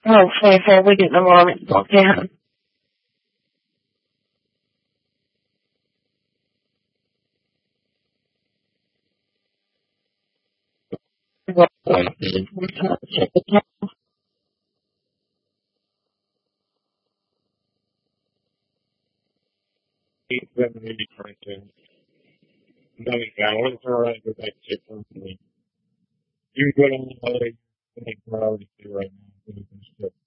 Hopefully we get the morning again. He's been really trying to another guy. What's all right with that shit from me? You go on the way, I think priority right now.